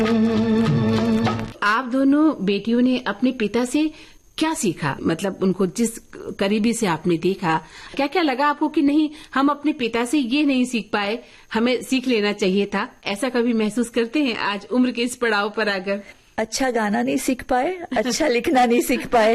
आप दोनों बेटियों ने अपने पिता से क्या सीखा? मतलब उनको जिस करीबी से आपने देखा, क्या क्या लगा आपको कि नहीं, हम अपने पिता से ये नहीं सीख पाए, हमें सीख लेना चाहिए था? ऐसा कभी महसूस करते हैं आज उम्र के इस पड़ाव पर आकर? अच्छा गाना नहीं सीख पाए, अच्छा लिखना नहीं सीख पाए।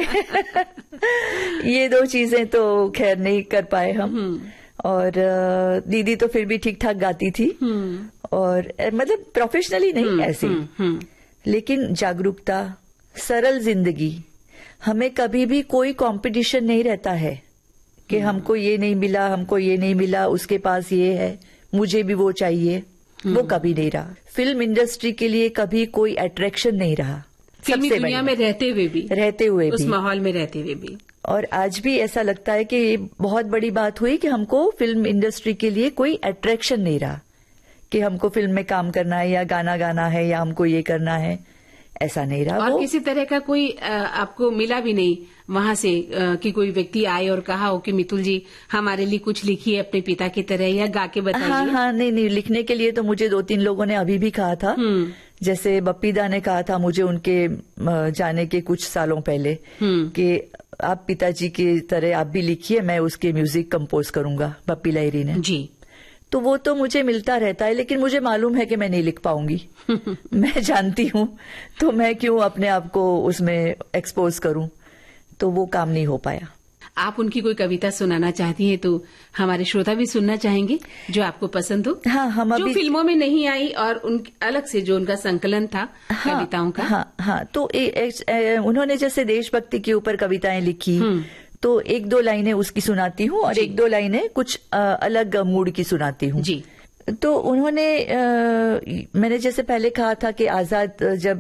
ये दो चीजें तो खैर नहीं कर पाए हम। और दीदी तो फिर भी ठीक ठाक गाती थी, और मतलब प्रोफेशनली नहीं, ऐसे। लेकिन जागरूकता, सरल जिंदगी, हमें कभी भी कोई कंपटीशन नहीं रहता है कि हमको ये नहीं मिला, हमको ये नहीं मिला, उसके पास ये है, मुझे भी वो चाहिए। वो कभी नहीं रहा। फिल्म इंडस्ट्री के लिए कभी कोई अट्रैक्शन नहीं रहा, फिल्मी दुनिया में रहते हुए भी उस माहौल में रहते हुए भी। और आज भी ऐसा लगता है कि ये बहुत बड़ी बात हुई कि हमको फिल्म इंडस्ट्री के लिए कोई अट्रैक्शन नहीं रहा कि हमको फिल्म में काम करना है या गाना गाना है या हमको ये करना है, ऐसा नहीं रहा। और किसी तरह का कोई आपको मिला भी नहीं वहां से कि कोई व्यक्ति आए और कहा हो कि मितुल जी हमारे लिए कुछ लिखिए अपने पिता की तरह, या गा के बताइए? हाँ, नहीं, लिखने के लिए तो मुझे 2-3 लोगों ने अभी भी कहा था। जैसे बप्पीदा ने कहा था मुझे उनके जाने के कुछ सालों पहले कि आप पिताजी की तरह आप भी लिखिए, मैं उसके म्यूजिक कंपोज करूंगा, बप्पी लहरी ने जी। तो वो तो मुझे मिलता रहता है, लेकिन मुझे मालूम है कि मैं नहीं लिख पाऊंगी। मैं जानती हूँ, तो मैं क्यों अपने आप को उसमें एक्सपोज करूं, तो वो काम नहीं हो पाया। आप उनकी कोई कविता सुनाना चाहती हैं तो हमारे श्रोता भी सुनना चाहेंगे जो आपको पसंद हो? हाँ, हम अभी जो फिल्मों में नहीं आई और अलग से जो उनका संकलन था कविताओं का। हाँ, तो उन्होंने जैसे देशभक्ति के ऊपर कविताएं लिखी, तो 1-2 लाइनें उसकी सुनाती हूँ और 1-2 लाइनें कुछ अलग मूड की सुनाती हूँ जी। तो उन्होंने मैंने जैसे पहले कहा था कि आजाद जब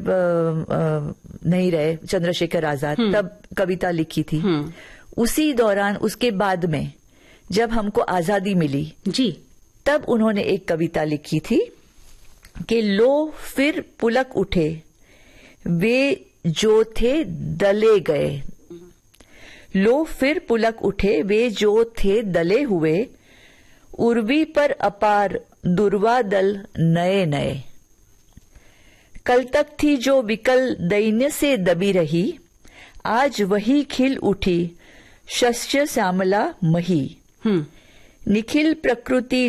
नहीं रहे, चंद्रशेखर आजाद, तब कविता लिखी थी। उसी दौरान, उसके बाद में जब हमको आजादी मिली जी, तब उन्होंने एक कविता लिखी थी कि लो फिर पुलक उठे वे जो थे दले गए, लो फिर पुलक उठे वे जो थे दले हुए, उर्वी पर अपार दुर्वा दल नए नए, कल तक थी जो विकल दैन्य से दबी रही, आज वही खिल उठी शस्य श्यामला मही, निखिल प्रकृति